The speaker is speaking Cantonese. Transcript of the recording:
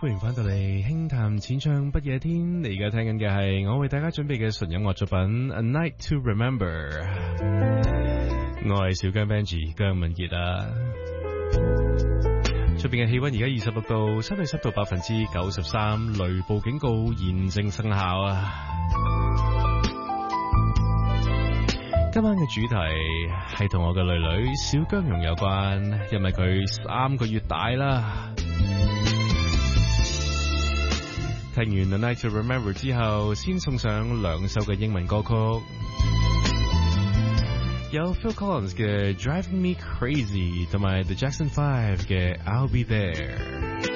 歡迎翻到嚟輕談淺唱不夜天，你而家聽緊嘅係我為大家準備嘅純音樂作品《A Night to Remember》。我係小姜 Benji 姜文傑啊。出邊嘅氣溫而家26度，相對濕度93%，雷暴警告現正生效啊！今晚嘅主題係同我嘅女女小姜蓉有關，因為佢3個月大啦。聽完《A Night to Remember》之後，先送上2首嘅英文歌曲，有 Phil Collins 嘅《Driving Me Crazy》同埋 The Jackson 5嘅《I'll Be There》。